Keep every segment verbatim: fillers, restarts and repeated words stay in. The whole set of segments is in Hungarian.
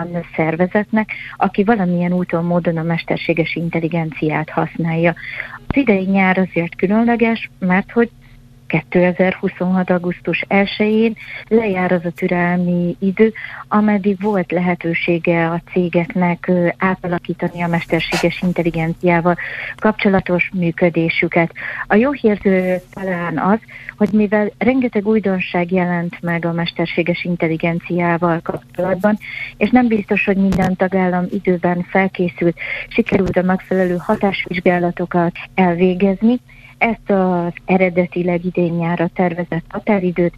olyan szervezetnek, aki valamilyen úton, módon a mesterséges intelligenciát használja. Az idei nyár azért különleges, mert hogy kétezer-huszonhat. augusztus elsején lejár az a türelmi idő, ameddig volt lehetősége a cégeknek átalakítani a mesterséges intelligenciával kapcsolatos működésüket. A jó hír talán az, hogy mivel rengeteg újdonság jelent meg a mesterséges intelligenciával kapcsolatban, és nem biztos, hogy minden tagállam időben felkészült, sikerült a megfelelő hatásvizsgálatokat elvégezni, ezt az eredetileg idén nyárra tervezett határidőt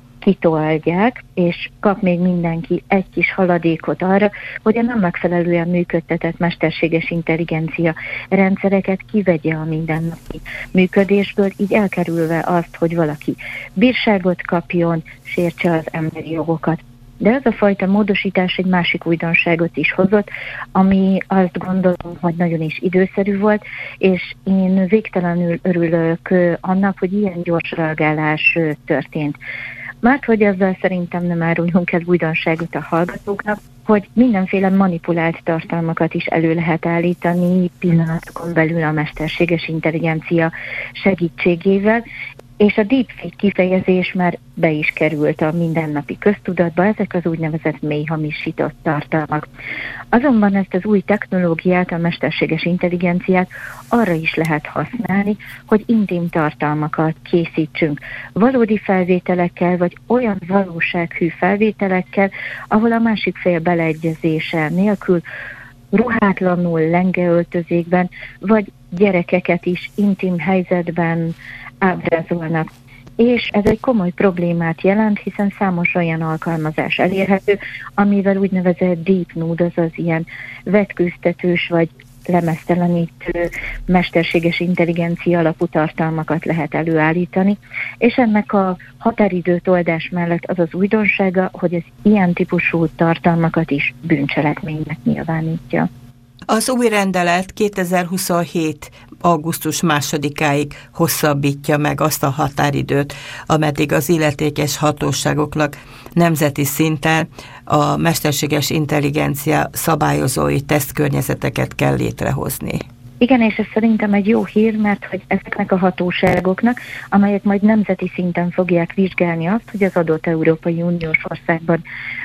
kitolják, és kap még mindenki egy kis haladékot arra, hogy a nem megfelelően működtetett mesterséges intelligencia rendszereket kivegye a mindennapi működésből, így elkerülve azt, hogy valaki bírságot kapjon, sértse az emberi jogokat. De ez a fajta módosítás egy másik újdonságot is hozott, ami azt gondolom, hogy nagyon is időszerű volt, és én végtelenül örülök annak, hogy ilyen gyors reagálás történt. Mert hogy ezzel szerintem nem áruljunk el újdonságot a hallgatóknak, hogy mindenféle manipulált tartalmakat is elő lehet állítani pillanatokon belül a mesterséges intelligencia segítségével, és a deepfake kifejezés már be is került a mindennapi köztudatba, ezek az úgynevezett mély hamisított tartalmak. Azonban ezt az új technológiát, a mesterséges intelligenciát arra is lehet használni, hogy intim tartalmakat készítsünk. Valódi felvételekkel, vagy olyan valósághű felvételekkel, ahol a másik fél beleegyezése nélkül ruhátlanul, lengeöltözékben, vagy gyerekeket is intim helyzetben ábrázolnak. És ez egy komoly problémát jelent, hiszen számos olyan alkalmazás elérhető, amivel úgynevezett deep nude, azaz ilyen vetkőztetős vagy lemeztelenítő mesterséges intelligencia alapú tartalmakat lehet előállítani, és ennek a határidőt oldás mellett az az újdonsága, hogy az ilyen típusú tartalmakat is bűncselekménynek nyilvánítja. Az új rendelet kétezer-huszonhét. augusztus másodikáig hosszabbítja meg azt a határidőt, ameddig az illetékes hatóságoknak nemzeti szinten a mesterséges intelligencia szabályozói tesztkörnyezeteket kell létrehozni. Igen, és ez szerintem egy jó hír, mert hogy ezeknek a hatóságoknak, amelyek majd nemzeti szinten fogják vizsgálni azt, hogy az adott Európai Uniós országban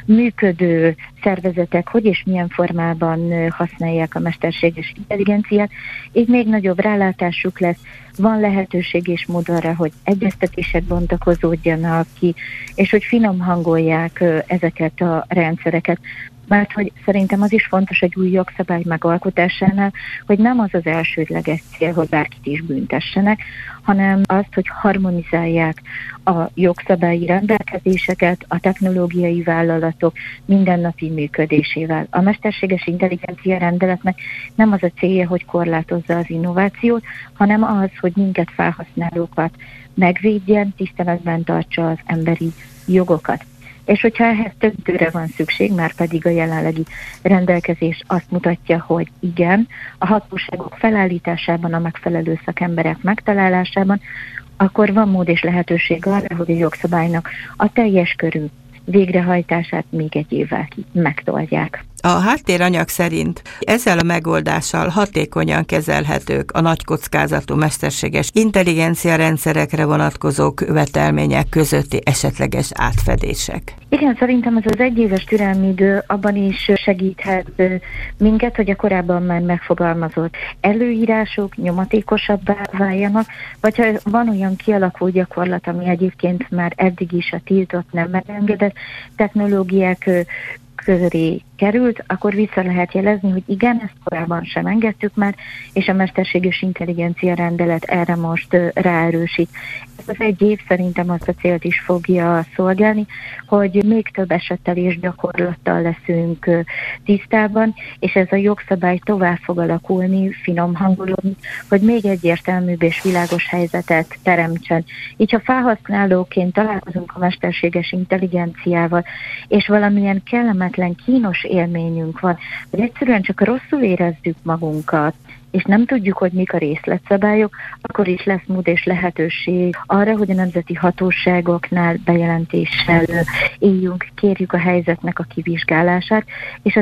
működő szervezetek hogy és milyen formában használják a mesterséges intelligenciát, így még nagyobb rálátásuk lesz, van lehetőség és mód arra, hogy egyeztetések bontakozódjanak ki, és hogy finom hangolják ezeket a rendszereket. Mert hogy szerintem az is fontos egy új jogszabály megalkotásánál, hogy nem az az elsődleges cél, hogy bárkit is büntessenek, hanem azt, hogy harmonizálják a jogszabályi rendelkezéseket a technológiai vállalatok mindennapi működésével. A mesterséges intelligencia rendeletnek nem az a célja, hogy korlátozza az innovációt, hanem az, hogy minket felhasználókat megvédjen, tiszteletben tartsa az emberi jogokat. És hogyha ehhez több időre van szükség, már pedig a jelenlegi rendelkezés azt mutatja, hogy igen, a hatóságok felállításában, a megfelelő szakemberek megtalálásában, akkor van mód és lehetőség arra, hogy a jogszabálynak a teljes körű végrehajtását még egy évvel megtolják. A háttéranyag szerint ezzel a megoldással hatékonyan kezelhetők a nagy kockázatú mesterséges intelligencia rendszerekre vonatkozó követelmények közötti esetleges átfedések. Igen, szerintem ez az egyéves türelmi idő abban is segíthet minket, hogy a korábban már megfogalmazott előírások nyomatékosabbá váljanak, vagy ha van olyan kialakult gyakorlat, ami egyébként már eddig is a tiltott, nem megengedett technológiák köré került, akkor vissza lehet jelezni, hogy igen, ezt korábban sem engedtük már, és a mesterséges intelligencia rendelet erre most ráerősít. Ez az egy év szerintem azt a célt is fogja szolgálni, hogy még több esettel és gyakorlattal leszünk tisztában, és ez a jogszabály tovább fog alakulni, finom hangolódni, hogy még egyértelműbb és világos helyzetet teremtsen. Így ha felhasználóként találkozunk a mesterséges intelligenciával, és valamilyen kellemetlen, kínos élményünk van, vagy egyszerűen csak rosszul érezzük magunkat, és nem tudjuk, hogy mik a részletszabályok, akkor is lesz mód és lehetőség arra, hogy a nemzeti hatóságoknál bejelentéssel éljünk, kérjük a helyzetnek a kivizsgálását, és